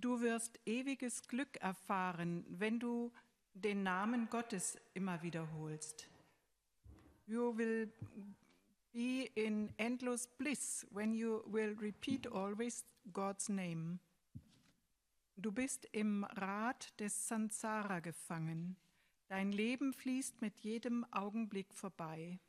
Du wirst ewiges Glück erfahren, wenn du den Namen Gottes immer wiederholst. You will be in endless bliss when you will repeat always God's name. Du bist im Rad des Samsara gefangen. Dein Leben fließt mit jedem Augenblick vorbei.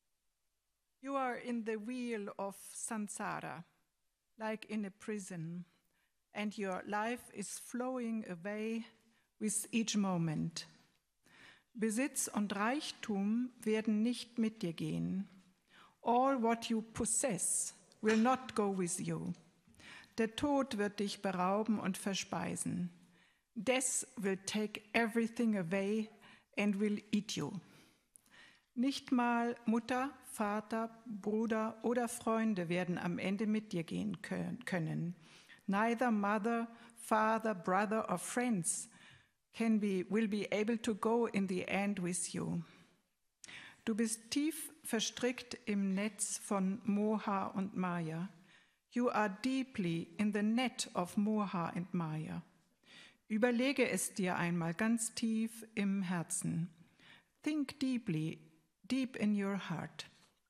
You are in the wheel of Samsara, like in a prison, and your life is flowing away with each moment. Besitz und Reichtum werden nicht mit dir gehen. All what you possess will not go with you. Der Tod wird dich berauben und verspeisen. Death will take everything away and will eat you. Nicht mal Mutter, Vater, Bruder oder Freunde werden am Ende mit dir gehen können. Neither mother, father, brother or friends will be able to go in the end with you. Du bist tief verstrickt im Netz von Moha und Maya. You are deeply in the net of Moha and Maya. Überlege es dir einmal ganz tief im Herzen. Think deeply, deep in your heart.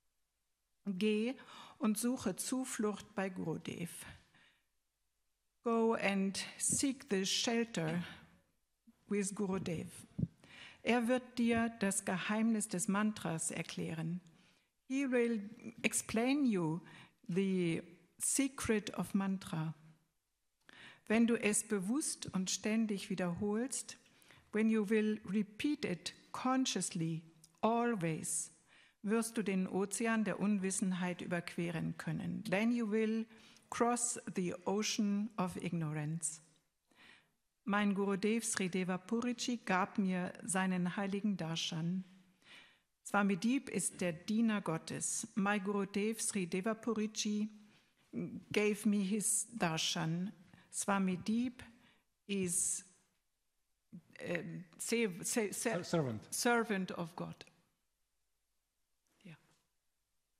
Geh und suche Zuflucht bei Gurudev. Go and seek the shelter with Gurudev. Er wird dir das Geheimnis des Mantras erklären. He will explain you the secret of mantra. Wenn du es bewusst und ständig wiederholst, when you will repeat it consciously, always, wirst du den Ozean der Unwissenheit überqueren können. Then you will cross the ocean of ignorance. Mein Gurudev Sri Devapuriji gab mir seinen heiligen Darshan. Swamidip ist der Diener Gottes. My Gurudev Sri Devapuriji gave me his darshan. Swamidip is servant of God.